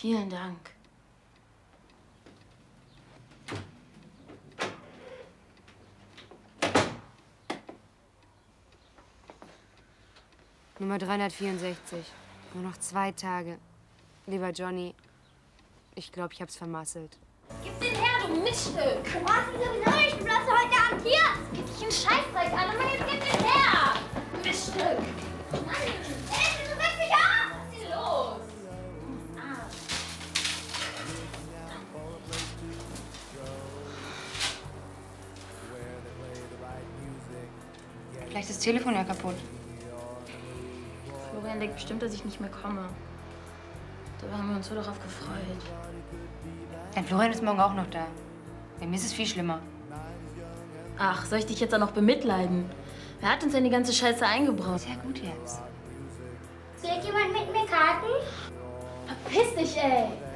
Vielen Dank. Nummer 364. Nur noch 2 Tage. Lieber Johnny, ich glaube, ich hab's vermasselt. Gib den her, du Miststück! Du machst mich sowieso nicht, du bleibst heute Abend hier! Gib dich einen Scheißdreck an, aber jetzt gib den her! Miststück! Mann, ey, du weckst mich auf! Was ist hier los? Vielleicht ist das Telefon ja kaputt. Florian denkt bestimmt, dass ich nicht mehr komme. Dabei haben wir uns so darauf gefreut. Dein Florian ist morgen auch noch da. Bei mir ist es viel schlimmer. Ach, soll ich dich jetzt auch noch bemitleiden? Wer hat uns denn die ganze Scheiße eingebraut? Sehr gut jetzt. Spielt jemand mit mir Karten? Verpiss dich, ey!